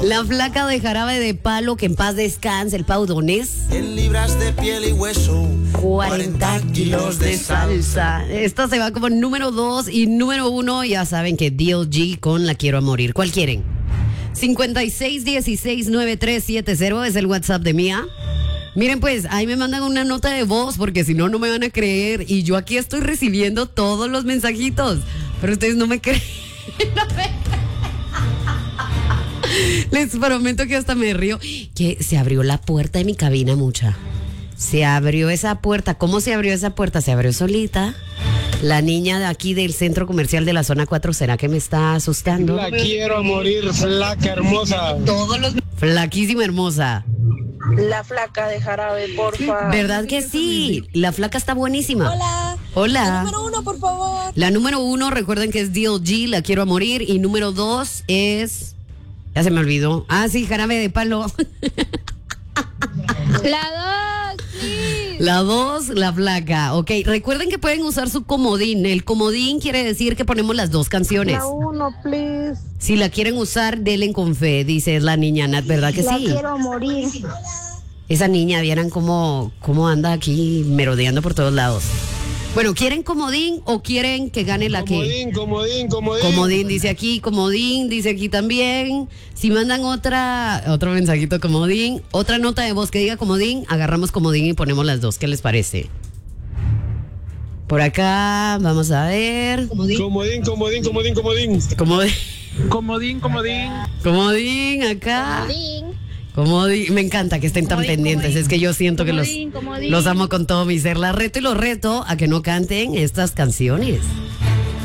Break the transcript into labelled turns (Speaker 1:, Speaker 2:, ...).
Speaker 1: La flaca de Jarabe de Palo, que en paz descanse, el Pau Donés.
Speaker 2: En libras de piel y hueso,
Speaker 1: 40 kilos de salsa. Esto se va como número 2 y número 1. Ya saben que DLG con La Quiero a Morir. ¿Cuál quieren? 56169370 es el WhatsApp de Mía. Miren, pues, ahí me mandan una nota de voz porque si no, no me van a creer. Y yo aquí estoy recibiendo todos los mensajitos. Pero ustedes no me creen. No me creen. Les prometo que hasta me río. Que se abrió la puerta de mi cabina, mucha. Se abrió esa puerta. ¿Cómo se abrió esa puerta? Se abrió solita. La niña de aquí del centro comercial de la zona 4, ¿será que me está asustando?
Speaker 3: La quiero a morir, flaca hermosa.
Speaker 1: Flaquísima hermosa.
Speaker 4: La flaca de Jarabe, porfa.
Speaker 1: ¿Verdad que sí? La flaca está buenísima.
Speaker 4: Hola.
Speaker 1: Hola.
Speaker 4: La número 1, por favor.
Speaker 1: La número 1, recuerden que es DLG, La Quiero a Morir. Y número 2 es... Ya se me olvidó. Ah, sí, Jarabe de Palo.
Speaker 5: La 2, sí.
Speaker 1: La 2, la flaca. Ok, recuerden que pueden usar su comodín. El comodín quiere decir que ponemos las dos canciones.
Speaker 4: La 1, please.
Speaker 1: Si la quieren usar, denle con fe, dice la niña Nat, ¿verdad que
Speaker 4: La
Speaker 1: sí?
Speaker 4: quiero morir.
Speaker 1: Esa niña, vieran cómo anda aquí merodeando por todos lados. Bueno, ¿quieren comodín o quieren que gane la que?
Speaker 3: Comodín.
Speaker 1: Comodín dice aquí también. Si mandan otro mensajito comodín, otra nota de voz que diga comodín, agarramos comodín y ponemos las dos. ¿Qué les parece? Por acá, vamos a ver.
Speaker 3: Comodín.
Speaker 1: Comodín acá. Comodín. Me encanta que estén tan pendientes. Es que yo siento que los amo con todo mi ser. La reto y los reto a que no canten estas canciones.